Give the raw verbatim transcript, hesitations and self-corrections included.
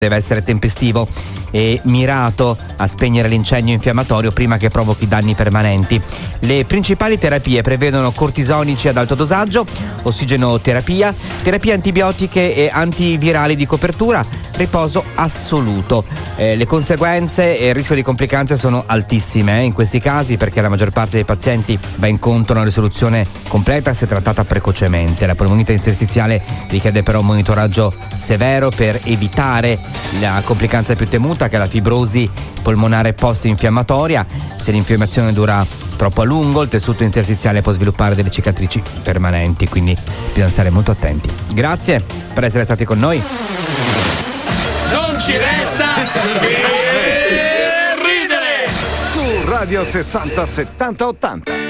deve essere tempestivo e mirato a spegnere l'incendio infiammatorio prima che provochi danni permanenti. Le principali terapie prevedono cortisonici ad alto dosaggio, ossigenoterapia, terapie antibiotiche e antivirali di copertura, riposo assoluto. Eh, le conseguenze e il rischio di complicanze sono altissime eh, in questi casi, perché la maggior parte dei pazienti va incontro a una risoluzione completa se trattata precocemente. La polmonite interstiziale richiede però un monitoraggio severo per evitare la complicanza più temuta, che è la fibrosi polmonare post-infiammatoria. Se l'infiammazione dura troppo a lungo, il tessuto interstiziale può sviluppare delle cicatrici permanenti, quindi bisogna stare molto attenti. Grazie per essere stati con noi. Non ci resta che ridere su Radio sessanta settanta ottanta.